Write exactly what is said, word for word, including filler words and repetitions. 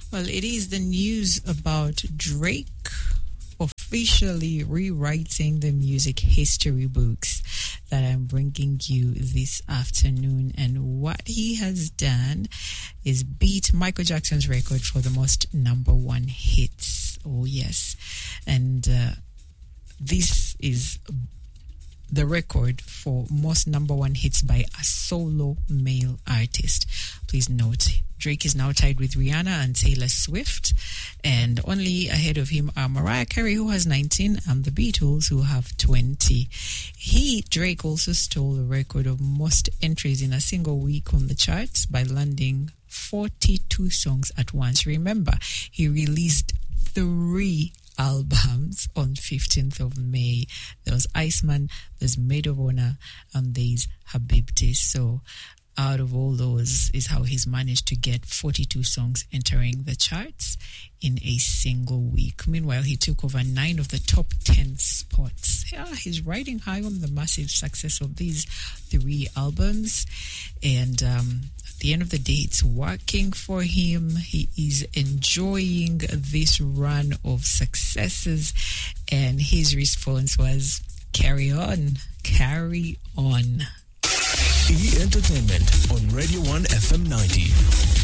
Well, it is the news about Drake officially rewriting the music history books that I'm bringing you this afternoon. And what he has done is beat Michael Jackson's record for the most number one hits. Oh, yes. And uh, this is the record for most number one hits by a solo male artist. Please note, Drake is now tied with Rihanna and Taylor Swift, and only ahead of him are Mariah Carey, who has nineteen, and the Beatles, who have twenty. He, Drake, also stole the record of most entries in a single week on the charts by landing forty-two songs at once. Remember, he released three albums on fifteenth of May. There was Iceman, there's Maid of Honor, and there's Habibti. So out of all those is how he's managed to get forty-two songs entering the charts in a single week. Meanwhile, he took over nine of the top ten spots. Yeah, he's riding high on the massive success of these three albums. And um, at the end of the day, it's working for him. He is enjoying this run of successes. And his response was, carry on, carry on. E Entertainment on Radio one F M ninety.